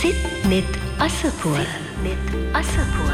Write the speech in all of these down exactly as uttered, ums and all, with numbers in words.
සිත් net අසපුව net අසපුව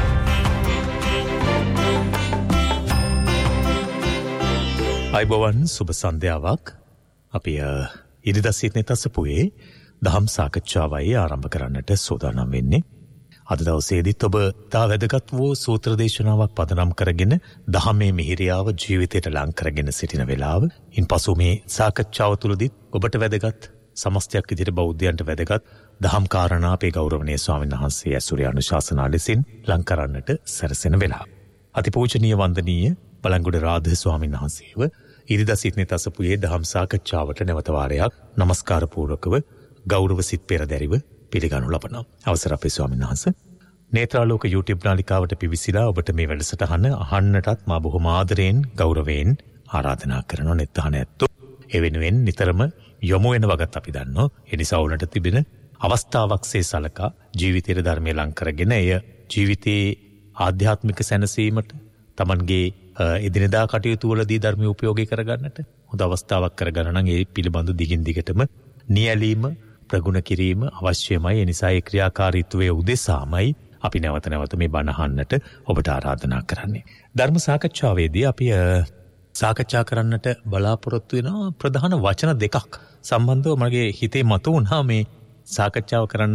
අයිබෝවන් සුබ සන්ධ්‍යාවක්. අපි ඉරිදා සිත් net අසපුවේ දහම් සාකච්ඡාවයි ආරම්භ කරන්නට සූදානම් වෙන්නේ. අද දවසේදීත් ඔබ තා වැදගත් වූ සූත්‍ර දේශනාවක් පදනම් කරගෙන දහමේ මිහිරියාව ජීවිතයට ලං කරගෙන සිටින වෙලාව. ඉන්පසු මේ සාකච්ඡාව තුළදීත් ඔබට වැදගත් සමස්තයක් විදිහට බෞද්ධයන්ට වැදගත් දහම් කාරණා අපේ ගෞරවනීය ස්වාමීන් වහන්සේ ඇසුරේ අනුශාසනා ලෙසින් ලං කරන්නට සැරසෙන වෙලාව. අතිපූජනීය වන්දනීය බලංගොඩ රාධ ස්වාමීන් වහන්සේව ඉරිදා සිත් net අසපුවේ දහම් සාකච්ඡාවට නැවත වාරයක් নমස්කාර පූර්වකව ගෞරව සිත් පෙරදැරිව පිළිගනු ලබනවා. අවසර අපේ ස්වාමීන් වහන්සේ. නේත්‍රාලෝක YouTube නාලිකාවට පිවිසිලා ඔබට මේ වැඩසටහන අහන්නටත් මා බොහොම ආදරයෙන් ගෞරවයෙන් ආරාධනා කරනවා. net අහන ඇත්තෝ ඒ වෙනුවෙන් නිතරම යොමු වෙන වගත් අපි දන්නවා. ඒ නිසා උලට තිබෙන අවස්ථාවක්සේ සලකා ජීවිතයේ ධර්මය ලං කරගෙන එය ජීවිතයේ ආධ්‍යාත්මික සැනසීමට Tamanගේ එදිනෙදා කටයුතු වලදී ධර්මය උපයෝගී කරගන්නට හොඳ අවස්ථාවක් කරගන්න නම් ඒ පිළිබඳ දිගින් දිගටම නියැලීම ප්‍රගුණ කිරීම අවශ්‍යමයි. ඒ නිසා ඒ ක්‍රියාකාරීත්වයේ උදෙසාමයි අපි නැවත නැවත මේ බණ අහන්නට ඔබට ආරාධනා කරන්නේ. ධර්ම සාකච්ඡාවේදී අපි සාකච්ඡා කරන්නට බලාපොරොත්තු වෙන ප්‍රධාන වචන දෙකක් සම්බන්ධව මගේ හිතේ මතුවුණා. මේ සාකච්ඡාව කරන්න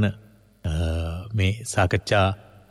මේ සාකච්ඡා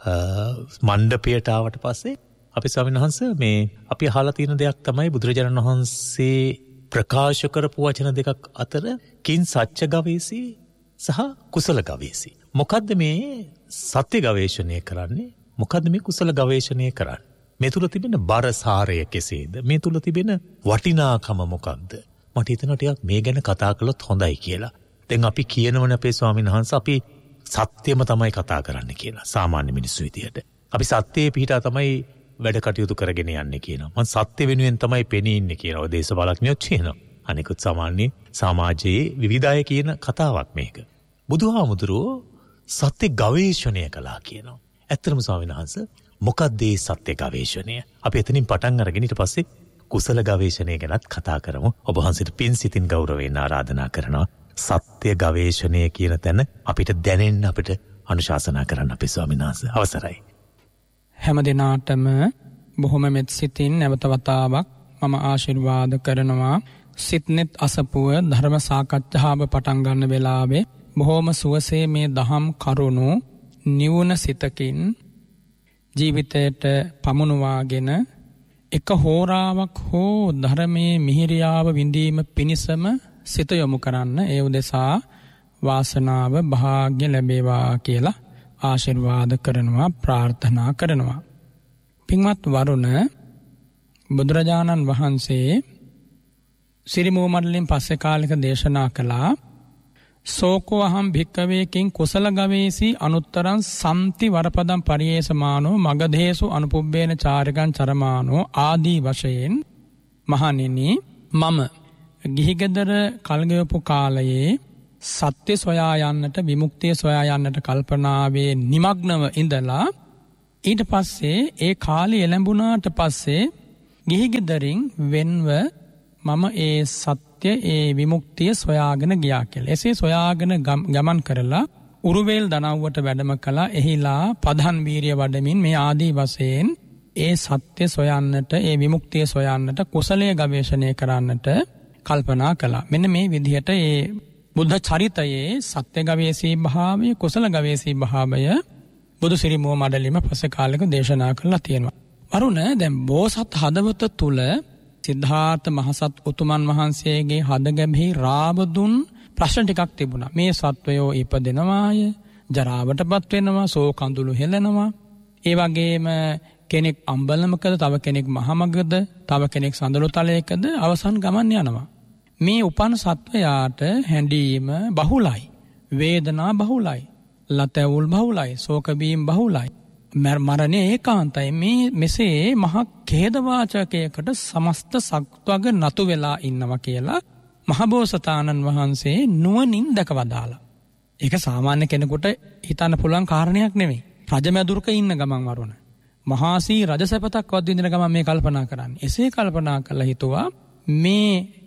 මණ්ඩපයට ආවට පස්සේ අපි ස්වාමීන් වහන්සේ මේ අපි අහලා තියෙන දෙයක් තමයි බුදුරජාණන් වහන්සේ ප්‍රකාශ කරපු වචන දෙකක් අතර කිං සත්‍ය ගවේෂී සහ කුසල ගවේෂී. මොකද්ද මේ සත්‍ය ගවේෂණය කරන්නේ? මොකද්ද මේ කුසල ගවේෂණය කරන්නේ? මේ තුල තිබෙන බරසාරය කෙසේද? මේ තුල තිබෙන වටිනාකම මොකක්ද? මට හිතෙනවා ටිකක් මේ ගැන කතා කළොත් හොඳයි කියලා. දැන් අපි කියනවනේ අපේ ස්වාමීන් වහන්සේ අපි සත්‍යම තමයි කතා කරන්න කියලා. සාමාන්‍ය මිනිස්සු විදියට. අපි සත්‍යයේ පිහිටා තමයි වැඩ කටයුතු කරගෙන යන්නේ කියනවා. මම සත්‍ය වෙනුවෙන් තමයි පෙනී ඉන්නේ කියනවා. ඔය දේශපාලඥයෝ කියනවා. අනිකුත් සාමාන්‍ය සමාජයේ විවිධය කියන කතාවක් මේක. බුදුහාමුදුරුවෝ සත්‍ය ගවේෂණය කළා කියනවා. ඇත්තටම ස්වාමීන් වහන්සේ මොකක්ද මේ සත්‍ය ගවේෂණය? අපි එතනින් පටන් අරගෙන ඊට පස්සේ කුසල ගවේෂණය ගැනත් කතා කරමු. ඔබ වහන්සේට පින් සිතින් ගෞරවයෙන් ආරාධනා කරනවා. සත්‍ය ගවේෂණය කියන තැන අපිට දැනෙන්න අපිට අනුශාසනා කරන්න අපේ ස්වාමීන් වහන්සේ. අවසරයි. හැම දිනාටම බොහොම මෙත් සිතින් නැවත වතාවක් මම ආශිර්වාද කරනවා. සිත් net අසපුව ධර්ම සාකච්ඡාව පටන් ගන්න වෙලාවේ බොහොම සුවසේ මේ දහම් කරුණු නිවුන සිතකින් ජීවිතයට පමුණුවාගෙන එක හෝරාවක් හෝ ධර්මයේ මිහිරියාව විඳීම පිණිසම සිත යොමු කරන්න ඒ උදෙසා වාසනාව භාග්‍ය ලැබේවා කියලා ආශිර්වාද කරනවා ප්‍රාර්ථනා කරනවා. පින්වත් වරුණ බුදුරජාණන් වහන්සේ සිරිමෝ මඩලින් පස්සේ කාලෙක දේශනා කළා සෝකෝ අහම් භික්කවේකින් කුසල ගවේසී අනුත්තරං සම්ති වරපදම් පරියේසමානෝ මගදේසු අනුපුබ්බේන චාරිකං චරමානෝ ආදී වශයෙන් මහණෙනි මම ගිහිගෙදර කල්ගෙවපු කාලයේ සත්‍ය සොයා යන්නට විමුක්තිය සොයා යන්නට කල්පනාවේ නිමග්නව ඉඳලා ඊට පස්සේ ඒ කාලේ එළඹුණාට පස්සේ ගිහිගෙදරින් වෙන්ව මම ඒ සත්‍ය ඒ විමුක්තිය සොයාගෙන ගියා කියලා. එසේ සොයාගෙන ගමන් කරලා උරුවේල් දනව්වට වැඩම කළා. එහිලා පදන් වීරිය වඩමින් මේ ආදී වශයෙන් ඒ සත්‍ය සොයන්නට ඒ විමුක්තිය සොයන්නට කුසලයේ ගවේෂණය කරන්නට කල්පනා කළා. මෙන්න මේ විදිහට ඒ බුද්ධ චරිතයේ සත්‍ය ගවේෂී භාවය කුසල ගවේෂී භාවය බුදු සිරිමුව මඩලිම පස්සේ කාලෙක දේශනා කරලා තියෙනවා. වරුණ දැන් බෝසත් හදවත තුල සිද්ධාර්ථ මහසත් උතුමන් වහන්සේගේ හදගැබෙහි රාවදුන් ප්‍රශ්න ටිකක් තිබුණා. මේ සත්වයෝ ඉපදෙනවාය, ජරාවටපත් වෙනවා, ශෝකඳුළු හෙලනවා. ඒ වගේම කෙනෙක් අම්බලමකද, තව කෙනෙක් මහමගද, තව කෙනෙක් සඳලු තලයකද අවසන් ගමන් යනවා. මේ උපන් සත්වයාට හැඬීම බහුලයි, වේදනා බහුලයි, ලතැවුල් බහුලයි, ශෝක බීම් බහුලයි, මරණය ඒකාන්තයි. මේ මෙසේ මහා ඛේදවාචකයකට සමස්ත සත්වග නතු වෙලා ඉන්නවා කියලා මහබෝසතාණන් වහන්සේ නුවණින් දැකවදාලා. ඒක සාමාන්‍ය කෙනෙකුට හිතන්න පුළුවන් කාරණයක් නෙමෙයි. රජමැදුරක ඉන්න ගමන් වරුණ මහාසී රජසැපතක් වත් විඳින ගමන් මේ කල්පනා කරන්නේ. එසේ කල්පනා කළා හිතුවා මේ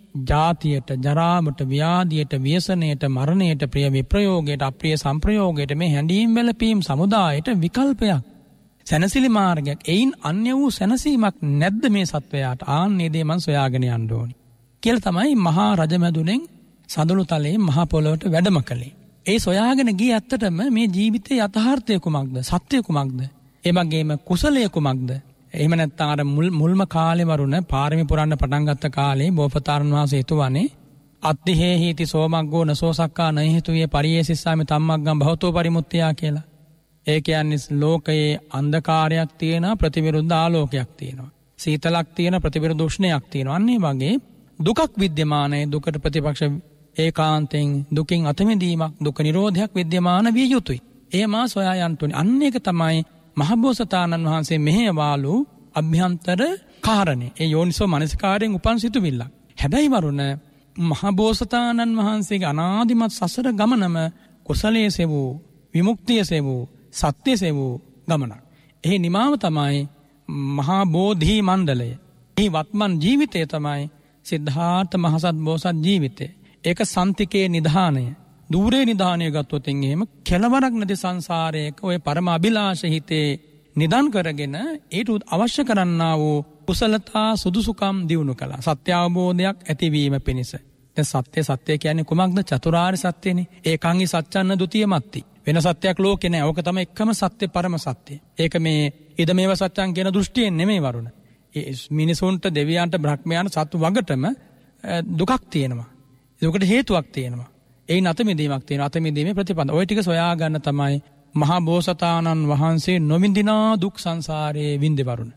ජාතියට, ජරාවට, ව්‍යාධියට, ව්‍යසනයට, මරණයට, ප්‍රිය විප්‍රයෝගයට, අප්‍රිය සංප්‍රයෝගයට මේ හැඬීම් වැළපීම් සමුදායට විකල්පයක්. සැනසිලි මාර්ගයක්. එයින් අන්‍ය වූ සැනසීමක් නැද්ද මේ සත්වයාට? ආන්නේ දේ මං සොයාගෙන යන්න ඕනි. කියලා තමයි මහා රජමැදුරෙන් සඳලු තලයේ මහා පොළොවට වැඩම කළේ. ඒ සොයාගෙන ගියේ ඇත්තටම මේ ජීවිතයේ යථාර්ථය කුමක්ද? සත්‍ය කුමක්ද? ඒ වගේම කුසලය කුමක්ද? එහෙම නැත්නම් අර මුල්ම කාලේ වරුණ පාරමී පුරන්න පටන් ගත්ත කාලේ බෝසතාණන් වහන්සේ හිතුවානේ අත්තිහේ හීති සෝමග්ගෝ නසෝසක්කා නහිතුයේ පරියේසිස්සාමි තම්මග්ගම් භවතෝ පරිමුත්‍තියා කියලා. ඒ කියන්නේ ලෝකයේ අන්ධකාරයක් තියෙනවා, ප්‍රතිවිරුද්ධ ආලෝකයක් තියෙනවා. සීතලක් තියෙන, ප්‍රතිවිරුද්ධ උෂ්ණයක් තියෙනවා. අන්න ඒ වගේ දුකක් විද්‍යමානයි. දුකට ප්‍රතිපක්ෂ ඒකාන්තයෙන් දුකින් අත මිදීමක්, දුක නිරෝධයක් විද්‍යමාන විය යුතුයි. ඒ මා සොයා යන්න ඕනේ. අන්න ඒක තමයි මහබෝසතාණන් වහන්සේ මෙහෙයවාලු අභ්‍යන්තර කාරණේ. ඒ යෝනිසෝ මනසිකාරයෙන් උපන් සිතුවිල්ලක්. හැබැයි වරුණ මහබෝසතාණන් වහන්සේගේ අනාදිමත් සසර ගමනම කුසලයේ සෙවූ, විමුක්තිය සෙවූ, සත්‍ය සෙවූ ගමනක්. එහි නිමාව තමයි මහා බෝධි මණ්ඩලය. එහි වත්මන් ජීවිතය තමයි සිද්ධාර්ථ මහසත් බෝසත් ජීවිතය. ඒක සන්තිකේ නිධානය. දූරේ නිධානය ගත්තොත් එහෙම කෙලවරක් නැති සංසාරයක ඔය පරම අභිලාෂ හිතේ නිදන් කරගෙන ඊට අවශ්‍ය කරන්නා වූ කුසලතා සුදුසුකම් දියුණු කළා. සත්‍ය අවබෝධයක් ඇතිවීම පිණිස. දැන් සත්‍ය සත්‍ය කියන්නේ කුමක්ද? චතුරාර්ය සත්‍යනේ. ඒකංගි සත්‍යන්න ဒ ුතිය මත්ති. වෙන සත්‍යයක් ලෝකේ නැහැ. ඕක තමයි එකම සත්‍ය, පරම සත්‍ය. ඒක මේ ඉදමේව සත්‍යං කියන දෘෂ්ටියෙන් නෙමෙයි වරුණ. ඒ මිනිසුන්ට, දෙවියන්ට, බ්‍රහ්මයන්ට සතු වගටම දුකක් තියෙනවා. ඒකට හේතුවක් තියෙනවා. ඒ නත මිදීමක් තියෙනවා. අත මිදීමේ ප්‍රතිපද. ওই ටික සොයා ගන්න තමයි මහා බෝසතාණන් වහන්සේ නොවින්දිනා දුක් සංසාරයේ විඳ වරුණ.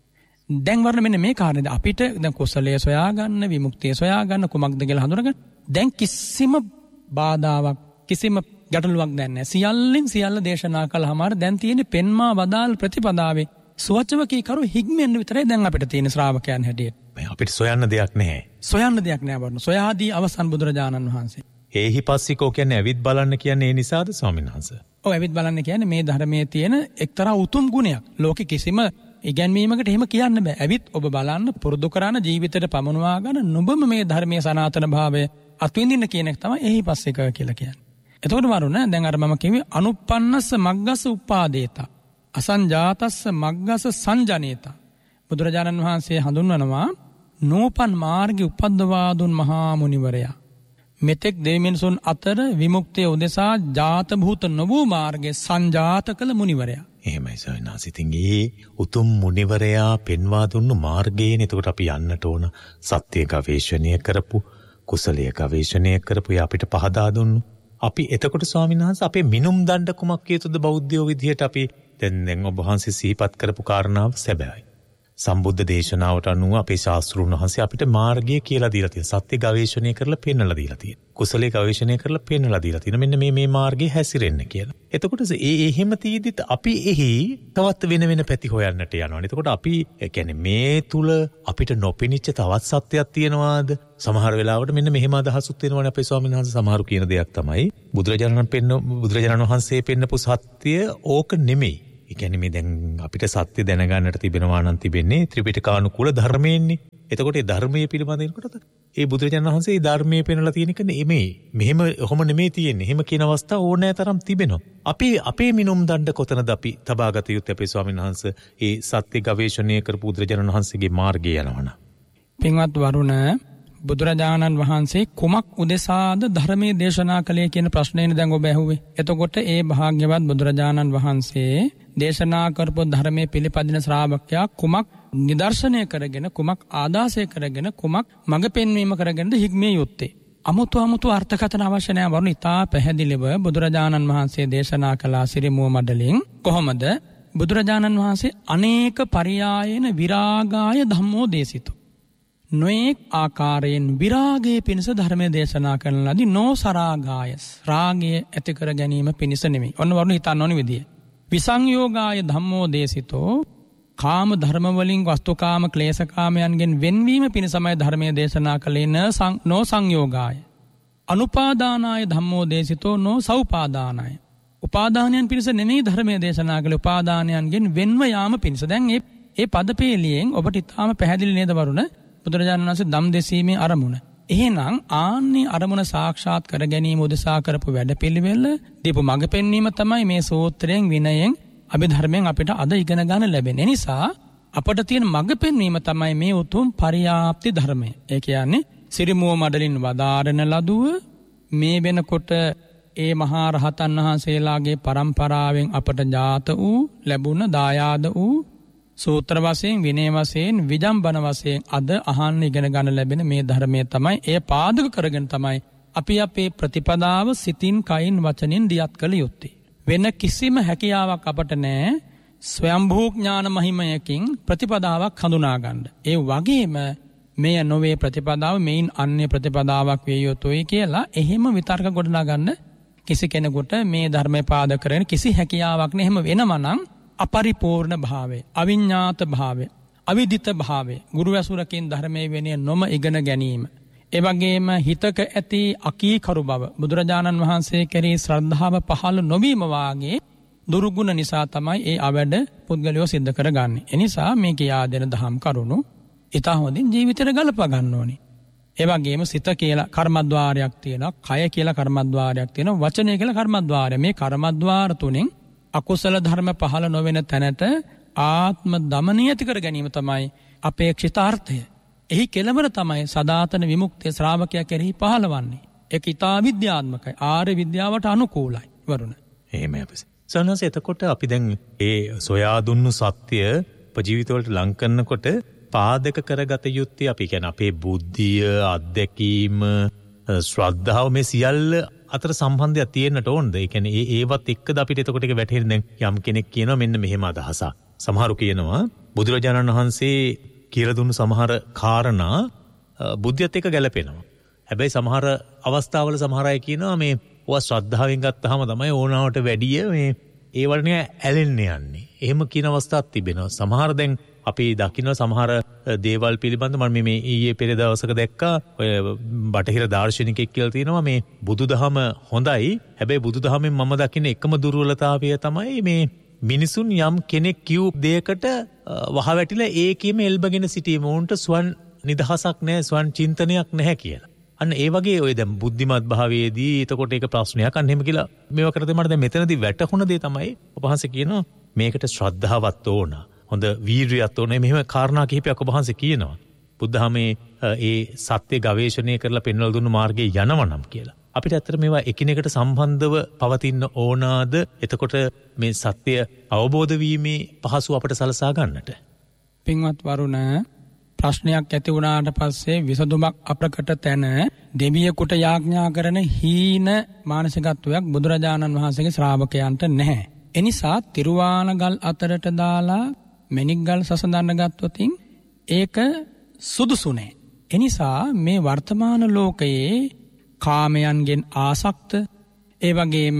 දැන් වරණ මෙන්න මේ කාරණේද අපිට දැන් කුසලයේ සොයා ගන්න, විමුක්තිය සොයා ගන්න කුමක්ද කියලා හඳුනගන්න. දැන් කිසිම බාධාවක්, කිසිම ගැටලුවක් දැන් නැහැ. සියල්ලෙන් සියල්ල දේශනා කළාමාර දැන් තියෙන්නේ පෙන්මා වදාල් ප්‍රතිපදාවේ සුවචවකී කරු හිග්මෙන් විතරයි දැන් අපිට තියෙන ශ්‍රාවකයන් හැටියට. අපිට සොයන්න දෙයක් නැහැ. සොයන්න දෙයක් නැහැ වරුණ. සොයාදී අවසන් බුදුරජාණන් වහන්සේ. ඒහි පස්සිකෝ කියන්නේ ඇවිත් බලන්න කියන්නේ ඒ නිසාද ස්වාමීන් වහන්සේ? ඔව්, ඇවිත් බලන්න කියන්නේ මේ ධර්මයේ තියෙන එක්තරා උතුම් ගුණයක්. ලෝකෙ කිසිම ඉගැන්වීමකට එහෙම කියන්න බෑ. ඇවිත් ඔබ බලන්න, පුරුදු කරන ජීවිතයට පමනවා ගන්න නුඹම මේ ධර්මයේ සනාතන භාවය අත්විඳින්න කියන එක තමයි එහි පස්සික කියලා කියන්නේ. එතකොට වරුණ දැන් අර මම කිව්වේ අනුප්පන්නස්ස මග්ගස්ස උපාදේතා අසංජාතස්ස මග්ගස්ස සංජනේතා. බුදුරජාණන් වහන්සේ හඳුන්වනවා නෝපන් මාර්ගය උපද්දවා දුන් මහා මුනිවරයා. මෙතෙක් දෙවිමිනිසුන් අතර විමුක්තිය උදෙසා ජාත භූත නොවූ මාර්ගයේ සංජාත කළ මුනිවරයා. එහෙමයි සවිනාස. ඉතින් ඒ උතුම් මුනිවරයා පෙන්වා දුන්නු මාර්ගයෙන් එතකොට අපි යන්නට ඕන. සත්‍ය ගවේෂණය කරපු, කුසලයේ ගවේෂණය කරපු යා අපිට පහදා දුන්නු. අපි එතකොට ස්වාමීන් වහන්සේ අපේ මිනුම් දණ්ඩ කුමක් කියතුද බෞද්ධයෝ විදිහට අපි දැන් දැන් ඔබ වහන්සේ සිහිපත් කරපු කාරණාව සැබෑයි. සම්බුද්ධ දේශනාවට අනුව අපේ ශාස්ත්‍රඥ වහන්සේ අපිට මාර්ගය කියලා දීලා තියෙනවා. සත්‍ය ගවේෂණය කරලා පෙන්වලා දීලා තියෙනවා. කුසලයේ ගවේෂණය කරලා පෙන්වලා දීලා තියෙනවා. මෙන්න මේ මේ මාර්ගයේ හැසිරෙන්න කියලා. එතකොට ඒ එහෙම තීදිත් අපි එහි තවත් වෙන වෙන පැති හොයන්නට යනවා. එතකොට අපි ඒ කියන්නේ මේ තුල අපිට නොපෙනිච්ච තවත් සත්‍යයක් තියෙනවාද? සමහර වෙලාවට මෙන්න මෙහෙම අදහසුත් වෙනවනේ අපේ ස්වාමීන් වහන්සේ සමහරු කියන දෙයක් තමයි බුදුරජාණන් පෙන්න බුදුරජාණන් වහන්සේ පෙන්නපු සත්‍ය ඕක නෙමෙයි. ඒ කියන්නේ මේ දැන් අපිට සත්‍ය දැනගන්නට තිබෙනවා නම් තිබෙන්නේ ත්‍රිපිටකානුකූල ධර්මයෙන්නේ. එතකොට ඒ ධර්මයේ පිළිබඳ එනකොට ඒ බුදුරජාණන් වහන්සේ ඒ ධර්මයේ පෙන්වලා තියෙන එක නෙමෙයි. මෙහෙම ඔහොම නෙමෙයි තියෙන්නේ. එහෙම කියන අවස්ථා ඕනෑ තරම් තිබෙනවා. අපි අපේ මිනුම් දණ්ඩ කොතනද අපි තබාගත යුත්තේ අපේ ස්වාමීන් වහන්සේ ඒ සත්‍ය ගවේෂණය කරපු බුදුරජාණන් වහන්සේගේ මාර්ගය යනවන. පින්වත් වරුණ බුදුරජාණන් වහන්සේ කුමක් උදෙසාද ධර්මයේ දේශනා කළේ කියන ප්‍රශ්නේනේ දැන් ඔබ ඇහුවේ. එතකොට ඒ භාග්‍යවත් බුදුරජාණන් වහන්සේ දේශනා කරපු ධර්මයේ පිළිපදින ශ්‍රාවකයා කුමක් නිදර්ශනය කරගෙන, කුමක් ආදාසය කරගෙන, කුමක් මඟ පෙන්වීම කරගෙනද හික්මිය යුත්තේ. අමුතු අමුතු අර්ථකථන අවශ්‍ය නැහැ වරුණ. ඉතා පැහැදිලිව බුදුරජාණන් වහන්සේ දේශනා කළා සිරිමුව මඩලින්. කොහොමද? බුදුරජාණන් වහන්සේ අනේක පරියායන විරාගාය ධම්මෝ දේශිතෝ. නොඑක් ආකාරයෙන් විරාගයේ පිණිස ධර්මයේ දේශනා කරන ලදී. නොසරාගාය, රාගය ඇති කර ගැනීම පිණිස නෙමෙයි. ඔන්න වරුණ හිතන්න ඕනි විදිය. විසංයෝගාය ධම්මෝ දේශිතෝ කාම ධර්ම වලින් වස්තුකාම ක්ලේශකාමයන්ගෙන් වෙන්වීම පිණිසමයි ධර්මයේ දේශනා කළේ. නෝ සංයෝගාය. අනුපාදානාය ධම්මෝ දේශිතෝ නෝ සෞපාදානාය. උපාදානයන් පිණිස නෙමෙයි ධර්මයේ දේශනා කළේ, උපාදානයන්ගෙන් වෙන්ව යාම පිණිස. දැන් මේ මේ පදපේලියෙන් ඔබට ඉතාම පැහැදිලි නේද වරුණ? බුදුරජාණන් වහන්සේ ධම් දෙසීමේ අරමුණ. එහෙනම් ආන්නේ අරමුණ සාක්ෂාත් කර ගැනීම උදෙසා කරපු වැඩපිළිවෙල දීපු මඟ පෙන්වීම තමයි මේ සූත්‍රයෙන් විනයෙන් අභිධර්මයෙන් අපිට අද ඉගෙන ගන්න ලැබෙන්නේ. නිසා අපට තියෙන මඟ පෙන්වීම තමයි මේ උතුම් පරියාප්ති ධර්මය. ඒ කියන්නේ සිරිමුව මඩලින් වදාරන ලදුව මේ වෙනකොට ඒ මහා රහතන් වහන්සේලාගේ පරම්පරාවෙන් අපට ජාත වූ ලැබුණ දායාද වූ සූත්‍ර වශයෙන් විනය වශයෙන් විජම්බන වශයෙන් අද අහන්න ඉගෙන ගන්න ලැබෙන මේ ධර්මයේ තමයි එය පාදක කරගෙන තමයි අපි අපේ ප්‍රතිපදාව සිතින් කයින් වචනින් දියත් කළ යුත්තේ. වෙන කිසිම හැකියාවක් අපට නැහැ ස්වයම්භූ ඥාන මහිමයකින් ප්‍රතිපදාවක් හඳුනා ගන්න. ඒ වගේම මෙය නොවේ ප්‍රතිපදාව මේන් අන්‍ය ප්‍රතිපදාවක් වේ යුතුයි කියලා එහෙම විතර්ක ගොඩනගා ගන්න කිසි කෙනෙකුට මේ ධර්මයේ පාදක කරගෙන කිසි හැකියාවක් නැහැ. එහෙම වෙනම නම් අපරිපූර්ණ භාවය, අවිඤ්ඤාත භාවය, අවිදිත භාවය, ගුරු ඇසුරකින් ධර්මයේ වෙනිය නොම ඉගෙන ගැනීම. ඒ වගේම හිතක ඇති අකීකරු බව, බුදුරජාණන් වහන්සේ කෙරෙහි ශ්‍රද්ධාව පහළ නොවීම වාගේ දුරුගුණ නිසා තමයි ඒ අවැඩ පුද්ගලයෝ සිද්ධ කරගන්නේ. ඒ නිසා මේ කියා දෙන දහම් කරුණු ඊට හොඳින් ජීවිතේට ගලප ගන්න ඕනේ. ඒ වගේම සිත කියලා කර්මද්වාරයක් තියෙනවා, කය කියලා කර්මද්වාරයක් තියෙනවා, වචනය කියලා කර්මද්වාරය. මේ කර්මද්වාර තුනෙන් අකුසල ධර්ම පහළ නොවන තැනට ආත්ම දමනය ඇති කර ගැනීම තමයි අපේක්ෂිතාර්ථය. එහි කෙලවර තමයි සදාතන විමුක්තිය ශ්‍රාවකයා කෙරෙහි පහළවන්නේ. ඒක ඊතා විද්‍යාත්මකයි, ආර්ය විද්‍යාවට අනුකූලයි වරුණ. එහෙමයි අපසේ. සනස එතකොට අපි දැන් ඒ සොයා දුන්නු සත්‍ය උපජීවිතවලට ලං කරනකොට පාදක කරගත යුත්තේ අපි කියන්නේ අපේ බුද්ධිය, අත්දැකීම, ශ්‍රද්ධාව මේ සියල්ල අතර සම්බන්ධයක් තියෙන්නට ඕනද? ඒ කියන්නේ ඒ ඒවත් එක්කද අපිට එතකොට ඒක වැටහෙන්නේ? දැන් යම් කෙනෙක් කියනවා මෙන්න මෙහෙම අදහසක්. සමහරු කියනවා බුදුරජාණන් වහන්සේ කියලා දුන්නු සමහර කාරණා බුද්ධියත් එක්ක ගැලපෙනවා. හැබැයි සමහර අවස්ථාවල සමහර අය කියනවා මේ ඔවා ශ්‍රද්ධාවෙන් ගත්තාම තමයි ඕනාවට වැඩිය මේ ඒ වලනේ ඇලෙන්න යන්නේ. එහෙම කියන අවස්ථාවක් තිබෙනවා. සමහර දැන් අපි දකින්න සමහර දේවල් පිළිබඳ මම මේ ඊයේ පෙර දවසක දැක්කා ඔය බටහිර දාර්ශනිකයෙක් කියලා තියෙනවා මේ බුදුදහම හොඳයි. හැබැයි බුදුදහමෙන් මම දකින්න එකම දුර්වලතාවය තමයි මේ මිනිසුන් යම් කෙනෙක් කියු දෙයකට වහවැටිලා ඒකෙම එල්බගෙන සිටීම. උන්ට ස්වන් නිදහසක් නැහැ, ස්වන් චින්තනයක් නැහැ කියලා. අන්න ඒ වගේ ඔය දැන් බුද්ධිමත් භාවයේදී එතකොට ඒක ප්‍රශ්නයක් අන්න එහෙම කියලා මේවා කරද්දී මට දැන් මෙතනදී වැටහුණ දේ තමයි ඔබ වහන්සේ කියනවා මේකට ශ්‍රද්ධාවක් ඕන, හොඳ වීරියක් ඕන. මෙහෙම කාරණා කිහිපයක් ඔබ වහන්සේ කියනවා. බුද්ධහමේ ඒ සත්‍ය ගවේෂණය කරලා පෙන්වලා දුන්නු මාර්ගයේ යනවනම් කියලා. අපිට ඇත්තට මේවා එකිනෙකට සම්බන්ධව පවතින්න ඕනාද? එතකොට මේ සත්‍ය අවබෝධ වීමේ පහසු අපට සලසා ගන්නට. පින්වත් වරුණ, ප්‍රශ්නයක් ඇති වුණාට පස්සේ විසඳුමක් අප්‍රකට තැන දෙවියෙකුට යාඥා කරන හීන මානසිකත්වයක් බුදුරජාණන් වහන්සේගේ ශ්‍රාවකයන්ට නැහැ. එනිසා තිරුවානගල් අතරට දාලා මණික්ගල් සසඳන්න ගත්තොතින් ඒක සුදුසු නැහැ. එනිසා මේ වර්තමාන ලෝකයේ කාමයන්ගෙන් ආසක්ත, ඒ වගේම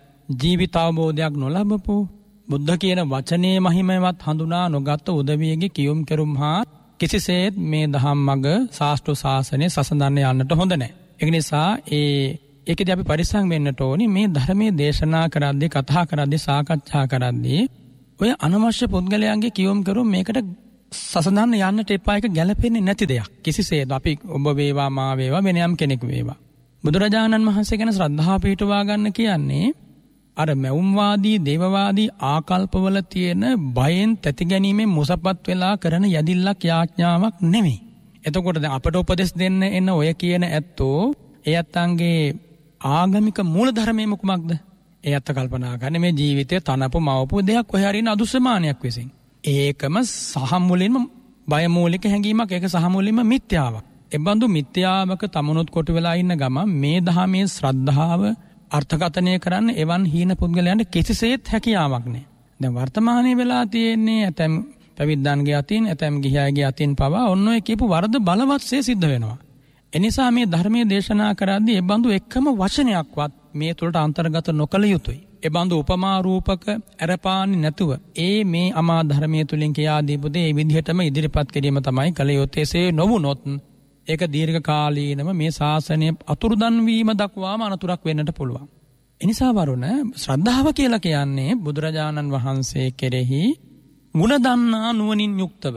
ජීවිත අවබෝධයක් නොලබපු, බුද්ධ කියන වචනේ මහිමවත් හඳුනා නොගත් උදවියගේ කියුම් කෙරුම් හා කිසිසේත් මේ දහම් මඟ ශාස්ත්‍ර ශාසනය සසඳන්න යන්නට හොඳ නැහැ. ඒ නිසා ඒ ඒකදී අපි පරිස්සම් වෙන්නට ඕනේ. මේ ධර්මයේ දේශනා කරද්දී, කතා කරද්දී, සාකච්ඡා කරද්දී ඔය අනවශ්‍ය පුද්ගලයන්ගේ කියුම් කරුම් මේකට සසඳන්න යන්නට එපා. ඒක ගැළපෙන්නේ නැති දෙයක්. කිසිසේත් අපි ඔබ වේවා, මා වේවා, වෙනයම් කෙනෙක් වේවා. බුදුරජාණන් වහන්සේ ගැන ශ්‍රද්ධාව පිටවා ගන්න කියන්නේ අර මැවුම්වාදී, දේවවාදී ආකල්පවල තියෙන බයෙන් තැති ගැනීමෙන් මුසපත් වෙලා කරන යදිල්ලක් යාඥාවක් නෙමෙයි. එතකොට දැන් අපට උපදෙස් දෙන්න එන ඔය කියන ඇත්තෝ ඒ ඇත්තන්ගේ ආගමික මූලධර්මයේ මොකක්ද? ඒ ඇත්ත කල්පනා කරන්නේ මේ ජීවිතයේ තනපු මවපු දෙයක් ඔය හරින අදුස්සමානයක් විසින්. ඒකම සහ මුලින්ම බය මූලික හැඟීමක්, ඒක සහ මුලින්ම මිත්‍යාවක්. එබඳු මිත්‍යාවක තමනුත් කොට වෙලා ඉන්න ගම මේ දහමේ ශ්‍රද්ධාව අර්ථකථනය කරන්න එවන් හීන පුද්ගලයන්ට කිසිසේත් හැකියාවක් නැහැ. දැන් වර්තමානයේ වෙලා තියෙන්නේ ඇතැම් පැවිද්දන්ගේ අතින්, ඇතැම් ගිහියගේ අතින් පවා ඔන්න ඔය කියපු වරද බලවත්සේ සිද්ධ වෙනවා. එනිසා මේ ධර්මයේ දේශනා කරද්දී ඒ බඳු එකම වචනයක්වත් මේ තුළට අන්තර්ගත නොකළ යුතුයි. ඒ බඳු උපමා රූපක අරපාන්නේ නැතුව ඒ මේ අමා ධර්මයේ තුලින් කියා දීපු දේ ඒ විදිහටම ඉදිරිපත් කිරීම තමයි කළ යුත්තේ. එසේ නොවුනොත් ඒක දීර්ඝ කාලීනව මේ ශාසනය අතුරුදන් වීම දක්වාම අනතුරක් වෙන්නට පුළුවන්. එනිසා වරුණ, ශ්‍රද්ධාව කියලා කියන්නේ බුදුරජාණන් වහන්සේ කෙරෙහි ගුණ දන්නා නුවණින් යුක්තව.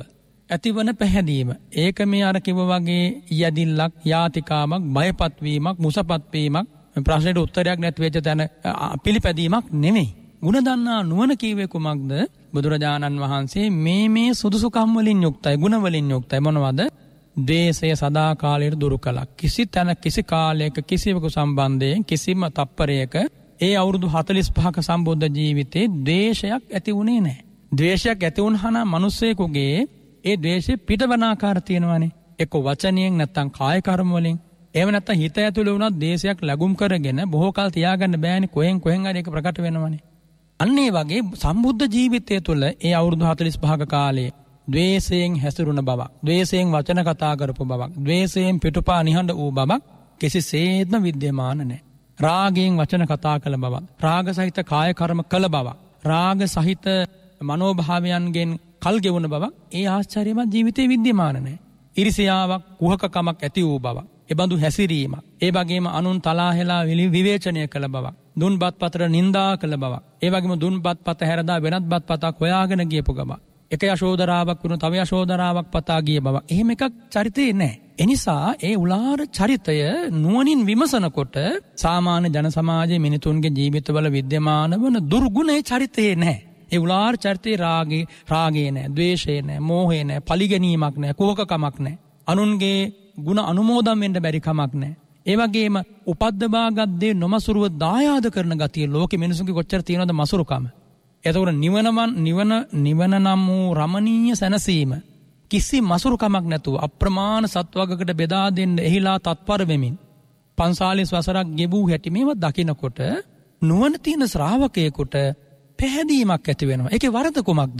ඇතිවන පැහැදීම. ඒක මේ අර කිව්ව වගේ යදිල්ලක්, යාතිකාවක්, බයපත් වීමක්, මුසපත් වීමක්, ප්‍රශ්නෙට උත්තරයක් නැති වෙච්ච තැන පිළිපැදීමක් නෙමෙයි. ගුණ දන්නා නුවණ කීවේ කුමක්ද? බුදුරජාණන් වහන්සේ මේ මේ සුදුසුකම් වලින් යුක්තයි, ගුණ වලින් යුක්තයි. මොනවද? ද්වේෂය සදාකාලයට දුරු කළා. කිසි තැන කිසි කාලයක කිසිවෙකු සම්බන්ධයෙන් කිසිම තප්පරයක ඒ අවුරුදු හතළිස් පහක සම්බුද්ධ ජීවිතේ ද්වේෂයක් ඇති වුණේ නැහැ. ද්වේෂයක් ඇති වුණා නම් මිනිස්සෙකුගේ ඒ ද්වේෂෙ පිටවන ආකාර තියෙනවානේ. එක්ක වචනයෙන් නැත්තම් කාය කර්ම වලින්. එහෙම නැත්තම් හිත ඇතුලේ වුණත් ද්වේෂයක් ලැබුම් කරගෙන බොහෝ කල් තියාගන්න බෑනේ. කොහෙන් කොහෙන් හරි ඒක ප්‍රකට වෙනවනේ. අන්න ඒ වගේ සම්බුද්ධ ජීවිතය තුළ ඒ අවුරුදු හතළිස් පහක කාලයේ ද්වේෂයෙන් හැසිරුණ බවක්, ද්වේෂයෙන් වචන කතා කරපු බවක්, ද්වේෂයෙන් පිටුපා නිහඬ වූ බවක් කිසිසේත්ම විද්‍යමාන නැහැ. රාගයෙන් වචන කතා කළ බවක්, රාග සහිත කාය කර්ම කළ බවක්, රාග සහිත මනෝභාවයන්ගෙන් කල් ගෙවුණ බවක් ඒ ආශ්චර්යමත් ජීවිතේ විද්‍යමාන නැහැ. ඊර්ෂ්‍යාවක්, කුහකකමක් ඇති වූ බවක්, එබඳු හැසිරීමක්, ඒ වගේම අනුන් තලා හෙලා විවේචනය කළ බවක්, දුන්බත් පතර නින්දා කළ බවක්, ඒ වගේම දුන්බත් පත හැරදා වෙනත් බත් පතක් හොයාගෙන ගියපු ගමක්, එක යශෝදරාවක් වුණ තව යශෝදරාවක් පතා ගිය බවක්, එහෙම එකක් චරිතේ නැහැ. එනිසා ඒ උලාර චරිතය නුවණින් විමසනකොට සාමාන්‍ය ජන සමාජයේ මිනිතුන්ගේ ජීවිතවල විද්‍යමාන වන දුර්ගුණේ චරිතේ නැහැ. ඒ උලාර චරිතේ රාගේ රාගේ නැහැ, ද්වේෂේ නැහැ, මෝහේ නැහැ, පලිගැනීමක් නැහැ, කුහකකමක් නැහැ. අනුන්ගේ ಗುಣ අනුමෝදන් වෙන්න බැරි කමක් නැහැ. ඒ වගේම උපද්දවාගත් දේ නොමසුරුව දායාද කරන ගතිය ලෝකෙ මිනිසුන්ගේ කොච්චර තියෙනවද මසුරුකම. එතකොට නිවනමන් නිවන නිවන නම් වූ රමණීය සැනසීම කිසි මසුරුකමක් නැතුව අප්‍රමාණ සත්වගකට බෙදා දෙන්න එහිලා තත්පර වෙමින් පන්සාලිස් වසරක් ගෙවූ හැටි මේව දකිනකොට නුවණ තියෙන ශ්‍රාවකයෙකුට පැහැදීමක් ඇති වෙනවා. ඒකේ වරද කුමක්ද?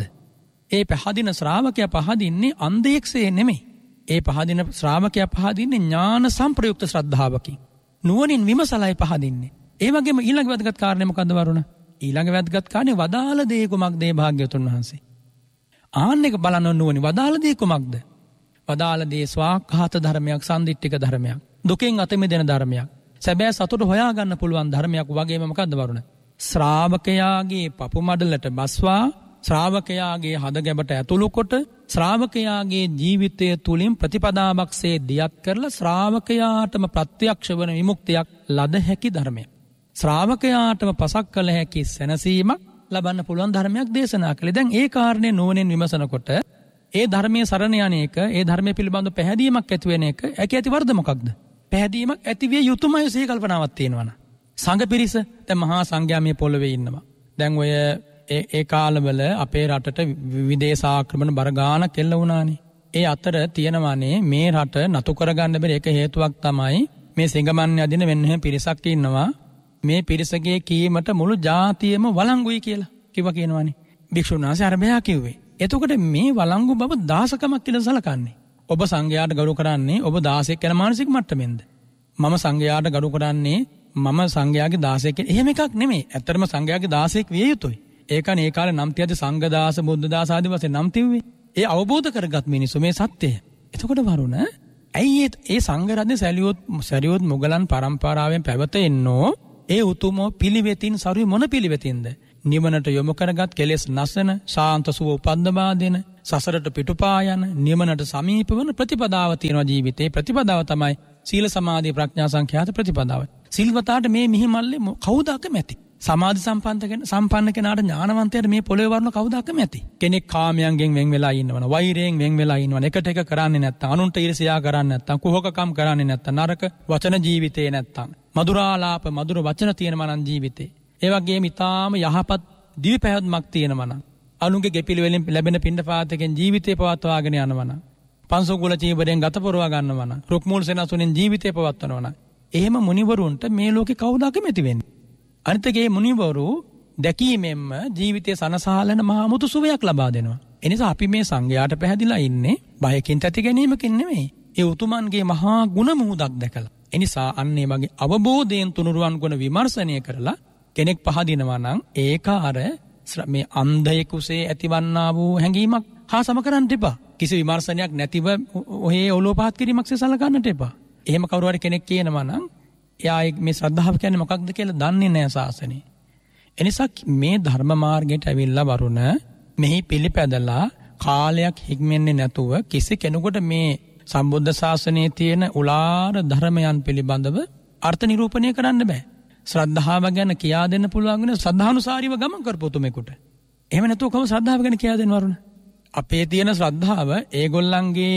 ඒ පහදින ශ්‍රාවකයා පහදින්නේ අන්ධයෙක්සේ නෙමෙයි. ඒ පහදින ශ්‍රාවකයා පහදින්නේ ඥාන සම්ප්‍රයුක්ත ශ්‍රද්ධාවකින්. නුවණින් විමසලයි පහදින්නේ. ඒ වගේම ඊළඟ වැදගත් කාරණේ මොකද්ද වරුණ? ඊළඟ වැදගත් කාරණේ වදාළ දේ කුමක්ද ඒ භාග්‍යවතුන් වහන්සේ? ආන්න එක බලන්න නුවණින් වදාළ දේ කුමක්ද? වදාළ දේ ස්වාක්ඛාත ධර්මයක්, සම්දිට්ඨික ධර්මයක්, දුකෙන් අත මිදෙන ධර්මයක්, සැබෑ සතුට හොයා ගන්න පුළුවන් ධර්මයක් වගේම මොකද්ද වරුණ? ශ්‍රාවකයාගේ පපු මඩලට බස්වා ශ්‍රාවකයාගේ හදගැබට ඇතුළු කොට ශ්‍රාවකයාගේ ජීවිතය තුළින් ප්‍රතිපදාවක්සේ දියත් කරලා ශ්‍රාවකයාටම ප්‍රත්‍යක්ෂ වන විමුක්තියක් ලද හැකි ධර්මයක්. ශ්‍රාවකයාටම පසක් කළ හැකි සැනසීමක් ලබන්න පුළුවන් ධර්මයක් දේශනා කළේ. දැන් ඒ කාරණේ නුවණින් විමසනකොට ඒ ධර්මයේ සරණ යන එක, ඒ ධර්මයේ පිළිබඳ පැහැදීමක් ඇති වෙන එක, ඒකේ ඇති වර්ධ මොකක්ද? පැහැදීමක් ඇති විය යුතුමයි සිහි කල්පනාවක් තියෙනවනේ. සංඝ පිරිස දැන් මහා සංඝයා මේ පොළවේ ඉන්නවා. දැන් ඔය ඒ ඒ කාලවල අපේ රටට විදේශ ආක්‍රමණ බර ගානක් එල්ල වුණානේ. ඒ අතර තියෙනවානේ මේ රට නතු කරගන්න බැරි එක හේතුවක් තමයි මේ සිඟමන්නේ අදින වෙන හැම පිරිසක් ඉන්නවා. මේ පිරිසගේ කීමට මුළු ජාතියම වළංගුයි කියලා කිව්ව කියනවානේ. භික්ෂුන් වහන්සේ අරබයා කිව්වේ. එතකොට මේ වළංගු බව දාසකමක් කියලා සලකන්නේ. ඔබ සංඝයාට ගරු කරන්නේ ඔබ දාසයෙක් යන මානසික මට්ටමෙන්ද? මම සංඝයාට ගරු කරන්නේ මම සංඝයාගේ දාසයෙක්. එහෙම එකක් නෙමෙයි. ඇත්තටම සංඝයාගේ දාසයෙක් විය යුතුයි. ඒකනේ ඒ කාලේ නම් තියද සංඝදාස, බුද්ධදාස ආදී වශයෙන් නම් තිව්වේ. ඒ අවබෝධ කරගත් මිනිස්සු මේ සත්‍යය. එතකොට වරුණ ඇයි ඒ සංඝ රත්නේ සැලියොත් සැරියොත් මුගලන් පරම්පරාවෙන් පැවත එන්නෝ ඒ උතුමෝ පිළිවෙතින් සරුයි මොන පිළිවෙතින්ද? නිවනට යොමු කරගත් කෙලෙස් නැසන, ශාන්ත සුව උපද්දවා දෙන, සසරට පිටුපා යන, නිවනට සමීප වන ප්‍රතිපදාව තියෙන ජීවිතේ ප්‍රතිපදාව තමයි සීල සමාධි ප්‍රඥා සංඛ්‍යාත ප්‍රතිපදාව. සිල්වතාට මේ මිහි මල්ලේ කවුද අකමැති? සමාධි සම්පන්න කෙන සම්පන්න කෙනාට ඥානවන්තයාට මේ පොළවේ වරන කවුද අකමැති? කෙනෙක් කාමයන්ගෙන් වෙන් වෙලා ඉන්නවන, වෛරයෙන් වෙන් වෙලා ඉන්නවන, එකට එක කරන්නේ නැත්තම්, අනුන්ට ඊර්ෂ්‍යා කරන්නේ නැත්තම්, කුහකකම් කරන්නේ නැත්තම්, නරක වචන ජීවිතේ නැත්තම්, මధుරාලාප මధుර වචන තියෙනවා නම් ජීවිතේ. ඒ වගේම ඊටාම යහපත් දිවි පැවැත්මක් තියෙනවා නම්, අනුන්ගේ ගෙපිලි වලින් ලැබෙන පින්ඩපාතයෙන් ජීවිතේ පවත්වාගෙන යනවා නම්, පංසුකුල චීවරයෙන් ගත පොරවා ගන්නවා නම්, රුක් මුල් සෙනසුනෙන් ජීවිතේ පවත්වනවා නම්, එහෙම මුනිවරුන්ට මේ ලෝකේ කවුද අකමැති වෙන්නේ? අනිතගේ මුනිවරු දැකීමෙන්ම ජීවිතය සනසාලන මහා මුතු සුවයක් ලබා දෙනවා. එනිසා අපි මේ සංඝයාට පැහැදිලා ඉන්නේ බයකින් තැති ගැනීමකින් නෙමෙයි. ඒ උතුමන්ගේ මහා ගුණ මුහුදක් දැකලා. එනිසා අන්නේ වගේ අවබෝධයෙන් තුනුරුවන් ගුණ විමර්ශනය කරලා කෙනෙක් පහදිනවා නම් ඒක අර මේ අන්ධයෙකුසේ ඇතිවන්නා වූ හැඟීමක් හා සම කරන්න එපා. කිසි විමර්ශනයක් නැතිව ඔහේ ඔලුව පහත් කිරීමක් සලකන්නට එපා. එහෙම කවුරු හරි කෙනෙක් කියනවා නම් එයා මේ ශ්‍රද්ධාව කියන්නේ මොකක්ද කියලා දන්නේ නැහැ ශාසනේ. එනිසා මේ ධර්ම මාර්ගයට ඇවිල්ලා වරුණ මෙහි පිළිපැදලා කාලයක් හික්මෙන්නේ නැතුව කිසි කෙනෙකුට මේ සම්බුද්ධ ශාසනයේ තියෙන උලාර ධර්මයන් පිළිබඳව අර්ථ නිරූපණය කරන්න බෑ. ශ්‍රද්ධාව ගැන කියා දෙන්න පුළුවන් වෙන ශ්‍රද්ධානුසාරීව ගමන් කරපු උතුමෙකුට. එහෙම නැතුව කොහොම ශ්‍රද්ධාව ගැන කියා දෙන්න වරුණ? අපේ තියෙන ශ්‍රද්ධාව ඒගොල්ලන්ගේ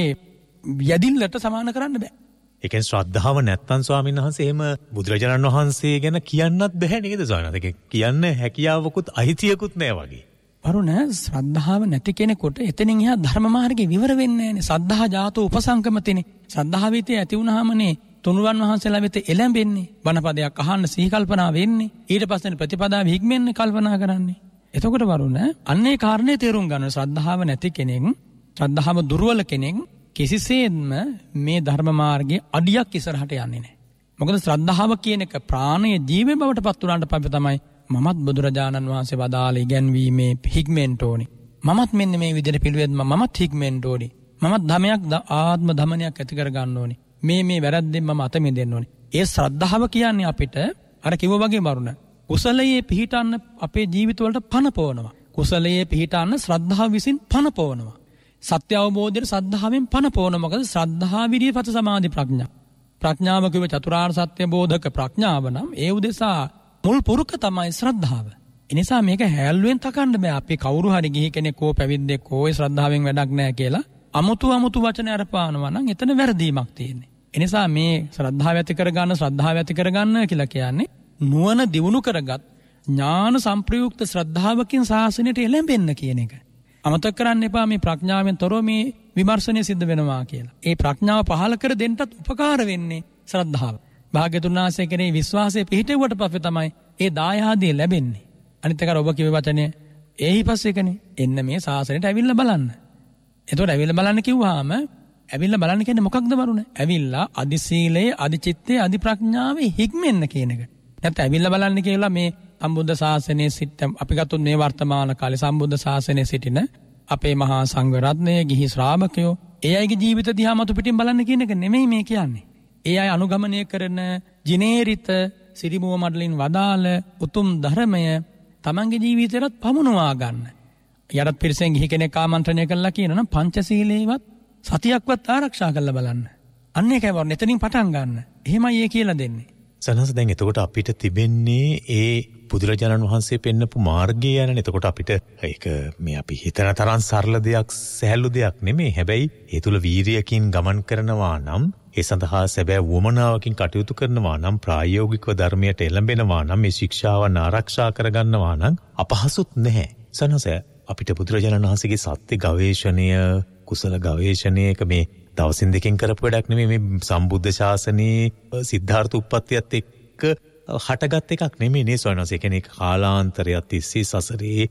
යදිල්ලට සමාන කරන්න බෑ. ඒ කියන්නේ ශ්‍රද්ධාව නැත්තම් ස්වාමීන් වහන්සේ එහෙම බුදුරජාණන් වහන්සේ ගැන කියන්නත් බෑ නේද ස්වාමීන් වහන්සේ? කියන්න හැකියාවකුත් අයිතියකුත් නැහැ වගේ. වරුණ ශ්‍රද්ධාව නැති කෙනෙකුට එතනින් එහා ධර්ම මාර්ගේ විවර වෙන්නේ නැහැනේ. සද්ධා ජාතෝ උපසංකමතිනේ. ශ්‍රද්ධාවිතේ ඇති වුණාමනේ තුනුරුවන් වහන්සේලා වෙත එළඹෙන්නේ. බණපදයක් අහන්න සිහි කල්පනා වෙන්නේ. ඊට පස්සේ ප්‍රතිපදාව හික්මෙන්නේ කල්පනා කරන්නේ. එතකොට වරුණ අන්නේ කාරණේ තේරුම් ගන්න. ශ්‍රද්ධාව නැති කෙනෙක්, ශ්‍රද්ධාව දුර්වල කෙනෙක් කිසිසේත්ම මේ ධර්ම මාර්ගයේ අඩියක් ඉස්සරහට යන්නේ නැහැ. මොකද ශ්‍රද්ධාව කියන එක ප්‍රාණයේ ජීවේ බවට පත් වුණාට පස්සේ තමයි මමත් බුදුරජාණන් වහන්සේ වදාළ ඉගැන්වීමේ හික්මෙන්ට ඕනි. මමත් මෙන්න මේ විදිහට පිළිවෙත් මමත් හික්මෙන්ට ඕනි. මමත් ධමයක් ආත්ම ධමනයක් ඇති කර ගන්න ඕනි. මේ මේ වැරද්දෙන් මම අත මිදෙන්න ඕනි. ඒ ශ්‍රද්ධාව කියන්නේ අපිට අර කිව්ව වගේ වරුණ කුසලයේ පිහිටන්න අපේ ජීවිතවලට පණ පොවනවා. කුසලයේ පිහිටන්න ශ්‍රද්ධාව විසින් පණ පොවනවා. සත්‍ය අවබෝධයට ශ්‍රද්ධාවෙන් පණ පොවනවා. මොකද ශ්‍රද්ධා විරිය පත සමාධි ප්‍රඥා. ප්‍රඥාව කිව්ව චතුරාර්ය සත්‍ය බෝධක ප්‍රඥාව නම් ඒ උදෙසා මුල් පුරුක තමයි ශ්‍රද්ධාව. ඒ නිසා මේක හැල්ලුවෙන් තකන්න බෑ. අපි කවුරු හරි ගිහි කෙනෙක් හෝ පැවිද්දෙක් හෝ ඒ ශ්‍රද්ධාවෙන් වැඩක් නැහැ කියලා අමුතු අමුතු වචන අරපානවා නම් එතන වැරදීමක් තියෙන්නේ. ඒ නිසා මේ ශ්‍රද්ධාව ඇති කරගන්න ශ්‍රද්ධාව ඇති කරගන්න කියලා කියන්නේ නුවණ දියුණු කරගත් ඥාන සංප්‍රයුක්ත ශ්‍රද්ධාවකින් ශාසනයට එළඹෙන්න කියන එක. අමතක කරන්න එපා මේ ප්‍රඥාවෙන් තොරව මේ විමර්ශනය සිද්ධ වෙනවා කියලා. ඒ ප්‍රඥාව පහළ කර දෙන්නත් උපකාර වෙන්නේ ශ්‍රද්ධාව. භාග්‍යතුන් වහන්සේ කෙරෙහි විශ්වාසය පිහිටුවට පස්සේ තමයි ඒ දායාදිය ලැබෙන්නේ. අනිත් එක ඔබ කිව්ව වචනේ ඒහි පස්සේකනේ එන්න මේ ශාසනයට ඇවිල්ලා බලන්න. එතකොට ඇවිල්ලා බලන්න කිව්වහම ඇවිල්ලා බලන්න කියන්නේ මොකක්ද වරුණ? ඇවිල්ලා අදි සීලයේ, අදි චිත්තයේ, අදි ප්‍රඥාවේ හික්මෙන්න කියන එක. නැත්නම් ඇවිල්ලා බලන්න කියලා මේ සම්බුද්ධ ශාසනයේ සිට අපි ගත්තොත් මේ වර්තමාන කාලේ සම්බුද්ධ ශාසනයේ සිටින අපේ මහා සංඝ රත්නය, ගිහි ශ්‍රාවකයෝ ඒ අයගේ ජීවිත දිහා මතු පිටින් බලන්න කියන එක නෙමෙයි මේ කියන්නේ. ඒ අය අනුගමනය කරන ජිනේරිත සිරිමුව මඩලින් වදාළ උතුම් ධර්මය තමන්ගේ ජීවිතයටත් පමුණවා ගන්න. යරත් පිරිසෙන් ගිහි කෙනෙක් ආමන්ත්‍රණය කළා කියනනම් පංචශීලයේවත් සතියක්වත් ආරක්ෂා කරලා බලන්න. අන්න ඒකයි වරණ එතනින් පටන් ගන්න. එහෙමයි ඒ කියලා දෙන්නේ. සනස දැන් එතකොට අපිට තිබෙන්නේ ඒ බුදුරජාණන් වහන්සේ පෙන්නපු මාර්ගය යන. එතකොට අපිට ඒක මේ අපි හිතන තරම් සරල දෙයක්, සහැල්ලු දෙයක් නෙමෙයි. හැබැයි ඒ තුල වීරියකින් ගමන් කරනවා නම්, ඒ සඳහා සැබෑ වමනාවකින් කටයුතු කරනවා නම්, ප්‍රායෝගිකව ධර්මයට එළඹෙනවා නම්, මේ ශික්ෂාවන් ආරක්ෂා කරගන්නවා නම් අපහසුත් නැහැ. සනස අපිට බුදුරජාණන් වහන්සේගේ සත්‍ය ගවේෂණය, කුසල ගවේෂණයක මේ දවසින් දෙකෙන් කරපු වැඩක් නෙමෙයි. මේ සම්බුද්ධ ශාසනයේ සිද්ධාර්ථ උප්පත්තියත් එක්ක හටගත් එකක් නෙමෙයි නේ සොයනස. ඒ කියන්නේ කාලාන්තරයක් තිස්සේ සසරේ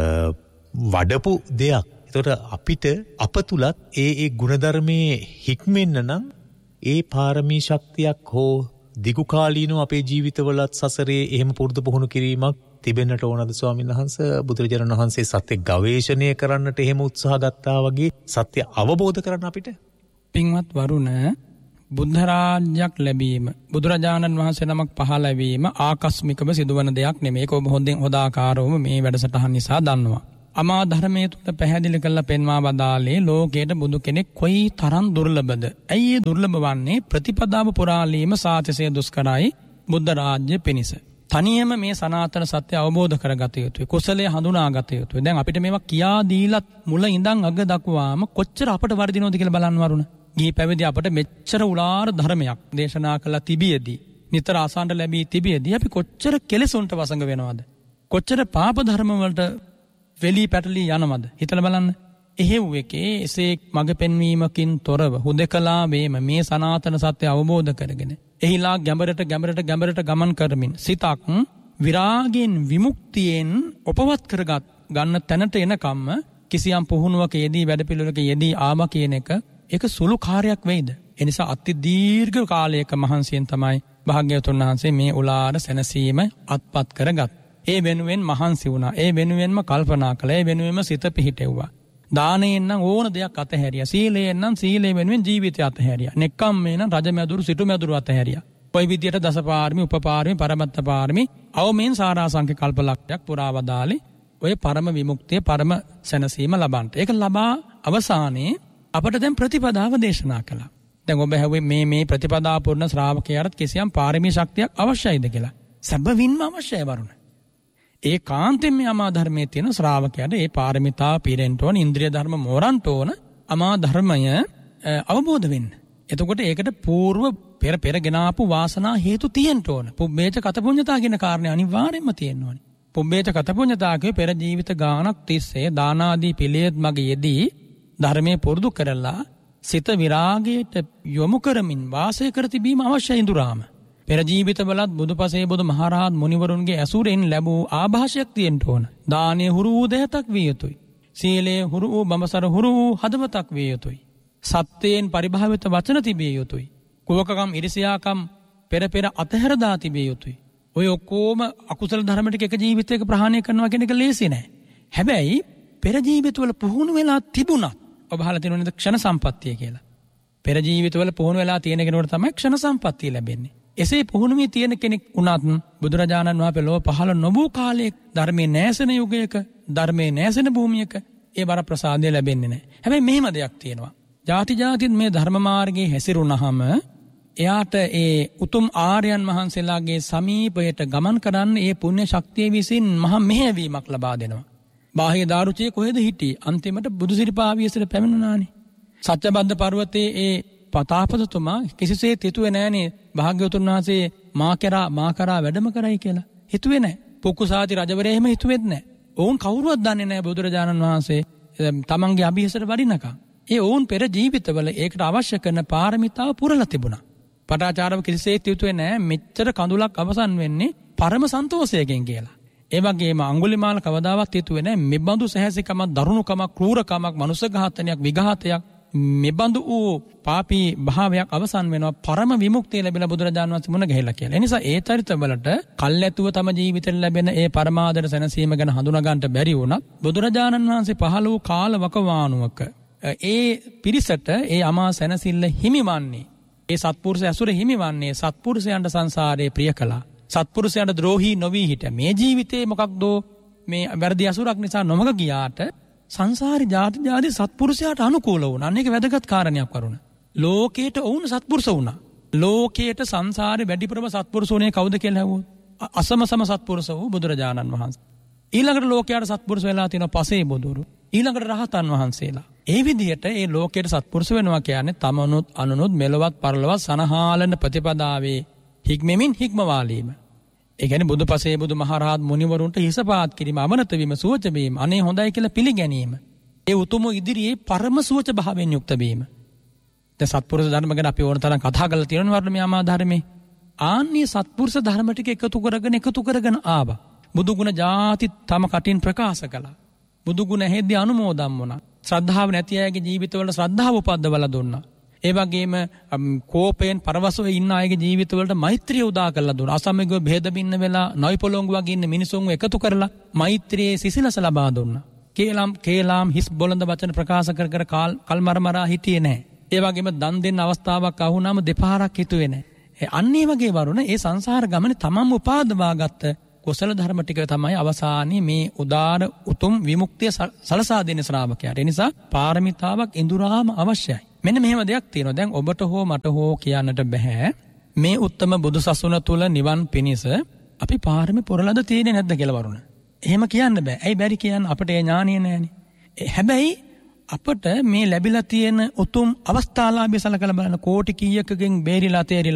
වඩපු දෙයක්. ඒතකොට අපිට අප තුලත් ඒ ඒ ගුණධර්මයේ හික්මෙන්න නම් ඒ පාරමී ශක්තියක් හෝ දිගු කාලීනව අපේ ජීවිතවලත් සසරේ එහෙම පුරුදු පුහුණු කිරීමක් තිබෙන්නට ඕනද ස්වාමීන් වහන්සේ? බුදුරජාණන් වහන්සේ සත්‍ය ගවේෂණය කරන්නට එහෙම උත්සාහ ගත්තා වගේ සත්‍ය අවබෝධ කරගන්න අපිට පින්වත් වරුණ බුද්ධ රාජ්‍යයක් ලැබීම, බුදුරජාණන් වහන්සේ නමක් පහළ වීම ආකස්මිකව සිදුවන දෙයක් නෙමෙයි. ඒක ඔබ හොඳින් හොදාකාරවම මේ වැඩසටහන නිසා දන්නවා. අමා ධර්මයේ තුල පැහැදිලි කරලා පෙන්වා වදාළේ ලෝකයේ බුදු කෙනෙක් කොයි තරම් දුර්ලභද. ඇයි ඒ දුර්ලභ වන්නේ? ප්‍රතිපදාව පුරාලීම සාතිශය දුෂ්කරයි බුද්ධ රාජ්‍ය පිණිස. තනියම මේ සනාතන සත්‍ය අවබෝධ කරගත යුතුයි. කුසලයේ හඳුනාගත යුතුයි. දැන් අපිට මේවා කියා දීලත් මුල ඉඳන් අග දක්වාම කොච්චර අපට වර්ධිනවද කියලා බලන්න වරුණ. ගිහි පැවිදි අපට මෙච්චර උලාර ධර්මයක් දේශනා කළා තිබියදී, නිතර ආසන්න ලැබී තිබියදී අපි කොච්චර කෙලෙසුන්ට වසඟ වෙනවද? කොච්චර පාප ධර්ම වලට වෙලී පැටලී යනවද? හිතලා බලන්න. එහෙව් එකේ එසේ මඟ පෙන්වීමකින් තොරව හුදකලා වේම මේ සනාතන සත්‍ය අවබෝධ කරගෙන එහිලා ගැඹරට ගැඹරට ගැඹරට ගමන් කරමින් සිතක් විරාගයෙන් විමුක්තියෙන් උපවත් කරගත් ගන්න තැනට එනකම්ම කිසියම් පුහුණුවක යෙදී වැඩපිළිවෙලක යෙදී ආවා කියන එක ඒක සුළු කාර්යයක් වෙයිද? ඒ නිසා අති දීර්ඝ කාලයක මහන්සියෙන් තමයි භාග්‍යවතුන් වහන්සේ මේ උලාර සැනසීම අත්පත් කරගත්. ඒ වෙනුවෙන් මහන්සි වුණා. ඒ වෙනුවෙන්ම කල්පනා කළා. ඒ වෙනුවෙන්ම සිත පිහිටෙව්වා. දානයෙන් නම් ඕන දෙයක් අතහැරියා. සීලයෙන් නම් සීලය වෙනුවෙන් ජීවිතය අතහැරියා. නෙක්ඛම්මේ නම් රජමැදුරු සිටුමැදුරු අතහැරියා. ඔය විදියට දසපාරමී, උපපාරමී, පරමත්ත පාරමී අවමෙන් සාරාංශක කල්පලක්ෂයක් පුරා වදාලේ ඔය පරම විමුක්තිය පරම සැනසීම ලබන්න. ඒක ලබා අවසානයේ අපට දැන් ප්‍රතිපදාව දේශනා කළා. දැන් ඔබ හැවුවේ මේ මේ ප්‍රතිපදා පුරන ශ්‍රාවකයාට කිසියම් පාරමී ශක්තියක් අවශ්‍යයිද කියලා. සැබවින්ම අවශ්‍යයි වරුණ. ඒ කාන්තෙන් මේ අමා ධර්මයේ තියෙන ශ්‍රාවකයාට ඒ පාරමිතා පිරෙන්න ඕන, ඉන්ද්‍රිය ධර්ම මෝරන්න ඕන, අමා ධර්මය අවබෝධ වෙන්න. එතකොට ඒකට పూర్ව පෙර පෙරගෙන ආපු වාසනා හේතු තියෙන්න ඕන. පුබ්බේච කතපුඤ්ඤතා කියන කාරණේ අනිවාර්යයෙන්ම තියෙන්න ඕනේ. පුබ්බේච කතපුඤ්ඤතා කියේ පෙර ජීවිත ගානක් තිස්සේ දාන ආදී පිළියෙත් මගේ යෙදී ධර්මයේ පුරුදු කරලා සිත විරාගයට යොමු කරමින් වාසය කර තිබීම අවශ්‍යයි ඉඳුරාම. පෙර ජීවිතවලත් බුදුපසේ බුදු මහරහත් මුනිවරුන්ගේ ඇසුරෙන් ලැබූ ආభాෂයක් තියෙන්න ඕන. දානයේ හුරු වූ දෙහතක් විය යුතුයි. සීලයේ හුරු වූ බඹසර හුරු වූ හදවතක් විය යුතුයි. සත්‍යයෙන් පරිභාවිත වචන තිබිය යුතුයි. කුවකකම් ඉරිසියාකම් පෙර පෙර අතහැර දා තිබිය යුතුයි. ඔය ඔක්කොම අකුසල ධර්ම ටික එක ජීවිතයක ප්‍රහාණය කරනවා කියන එක ලේසි නෑ. හැබැයි පෙර ජීවිතවල පුහුණු වෙලා තිබුණත් ඔබ අහලා තියෙනවද ක්ෂණ සම්පත්තිය කියලා. පෙර ජීවිතවල පුහුණු වෙලා තියෙන කෙනෙකුට තමයි ක්ෂණ සම්පත්තිය ලැබෙන්නේ. එසේ පුහුණු වී තියෙන කෙනෙක් වුණත් බුදුරජාණන් වහන්සේ ලෝක පහළ නොබූ කාලයක ධර්මයේ නැසෙන යුගයක ධර්මයේ නැසෙන භූමියක ඒ බර ප්‍රසාදය ලැබෙන්නේ නැහැ. හැබැයි මෙහෙම දෙයක් තියෙනවා. ಜಾති ಜಾතිත් මේ ධර්ම මාර්ගයේ හැසිරුණාම එයාට ඒ උතුම් ආර්යයන් වහන්සේලාගේ සමීපයට ගමන් කරන්න ඒ පුණ්‍ය ශක්තිය විසින් මහා මෙහෙයවීමක් ලබා දෙනවා. බාහ්‍ය දාරුචියේ කොහෙද හිටියේ? අන්තිමට බුදුසිරිපාවියසට පැමිණුණානේ. සත්‍යබද්ධ පර්වතයේ ඒ පතාපතතුමා කිසිසේත් හිතුවේ නෑනේ භාග්‍යවතුන් වහන්සේ මා කරා මා කරා වැඩම කරයි කියලා. හිතුවේ නෑ. පුක්කුසාති රජවරයා එහෙම හිතුවෙත් නෑ. ඕන් කවුරුවත් දන්නේ නෑ බුදුරජාණන් වහන්සේ තමන්ගේ අභියසට වඩිනකම්. ඒ ඕන් පෙර ජීවිතවල ඒකට අවශ්‍ය කරන පාරමිතාව පුරලා තිබුණා. පටාචාරව කිසිසේත් හිතුවේ නෑ මෙච්චර කඳුලක් අවසන් වෙන්නේ පරම සන්තෝෂයෙන් කියලා. ඒ වගේම අඟුලිමාල කවදාවත් හිතුවේ නෑ මෙබඳු සැහැසිකමක්, දරුණුකමක්, ක්‍රූරකමක්, මනුෂ්‍ය ඝාතනයක්, විඝාතයක් මෙබඳු වූ පාපී භාවයක් අවසන් වෙනවා පරම විමුක්තිය ලැබිලා බුදුරජාණන් වහන්සේ මුණ ගැහිලා කියලා. ඒ නිසා ඒ චරිතවලට කල්ැතුව තම ජීවිතේ ලැබෙන ඒ පරමාදර සැනසීම ගැන හඳුනා ගන්නට බැරි වුණත් බුදුරජාණන් වහන්සේ පහළ වූ කාල වකවානුවක ඒ පිරිසට ඒ අමා සැනසෙල්ල හිමිවන්නේ, ඒ සත්පුරුෂ ඇසුර හිමිවන්නේ සත්පුරුෂයන්ට සංසාරේ ප්‍රිය කළා. සත්පුරුෂයන්ට ද්‍රෝහී නොවී හිටියා. මේ ජීවිතේ මොකක්ද මේ වැරදි අසුරක් නිසා නොමග ගියාට සංසාරි ජාති ජාති සත්පුරුෂයාට අනුකූල වුණා. අනේක වැදගත් කාරණයක් වරුණ. ලෝකයට වුණ සත්පුරුෂ වුණා. ලෝකයට සංසාරේ වැඩිපුරම සත්පුරුෂ උනේ කවුද කියලා ඇහුවොත් අසම සම සත්පුරුෂ වූ බුදුරජාණන් වහන්සේ. ඊළඟට ලෝකයට සත්පුරුෂ වෙලා තියෙන පසේ බුදුරු. ඊළඟට රහතන් වහන්සේලා. ඒ විදිහට ඒ ලෝකයට සත්පුරුෂ වෙනවා කියන්නේ තමනුත් අනුනුත් මෙලොවත් පරලොවත් සනහාලන ප්‍රතිපදාවේ හික්මෙමින් හික්මවාලීම. ඒ කියන්නේ බුදුපසේ බුදු මහරහත් මුනිවරුන්ට හිසපාත් කිරීම, අවනත වීම, සුවච වීම, අනේ හොඳයි කියලා පිළිගැනීම. ඒ උතුම් ඉදිරියේ පරම සුවච භාවයෙන් යුක්ත වීම. දැන් සත්පුරුෂ ධර්ම ගැන අපි ඕන තරම් කතා කරලා තියෙනවා වර්ණ මේ ආමා ධර්මයේ. ආන්නේ සත්පුරුෂ ධර්ම ටික එකතු කරගෙන එකතු කරගෙන ආවා. බුදු ගුණ ಜಾති තම කටින් ප්‍රකාශ කළා. බුදු ගුණ ඇහෙද්දී අනුමෝදන් වුණා. ශ්‍රද්ධාව නැති අයගේ ජීවිතවල ශ්‍රද්ධාව උපද්දවලා දුන්නා. ඒ වගේම කෝපයෙන් පරවසව ඉන්න අයගේ ජීවිතවලට මෛත්‍රිය උදා කරලා දුන්නා. අසමගව ભેද බින්න වෙලා නොයි පොළොංගු වගේ ඉන්න මිනිසුන්ව එකතු කරලා මෛත්‍රියේ සිසිලස ලබා දුන්නා. කේලම් කේලාම් හිස් බොළඳ වචන ප්‍රකාශ කර කර කල් මරමරා හිටියේ නැහැ. ඒ වගේම දන් දෙන්න අවස්ථාවක් ආවුනම දෙපාරක් හිතුවේ නැහැ. ඒ අන්න ඒ වගේ වරුණ ඒ සංසාර ගමනේ තමන්ම උපාදවාගත්ත කුසල ධර්ම ටික තමයි අවසානයේ මේ උදාර උතුම් විමුක්තිය සලසා දෙන ශ්‍රාවකයාට. ඒ නිසා පාරමිතාවක් ඉඳුරාම අවශ්‍යයි. මෙන්න මෙහෙම දෙයක් තියෙනවා. දැන් ඔබට හෝ මට හෝ කියන්නට බෑ මේ උත්තම බුදු සසුන තුල නිවන් පිණිස අපි පාරමි පුරලද තියෙන්නේ නැද්ද කියලා වරුණ. එහෙම කියන්න බෑ. ඇයි බැරි කියන්නේ? අපිට ඒ ඥානිය නැහැනේ. හැබැයි අපට මේ ලැබිලා තියෙන උතුම් අවස්ථාලාභය සලකලා බලන කෝටි කීයකකින් බේරිලා තේරිලා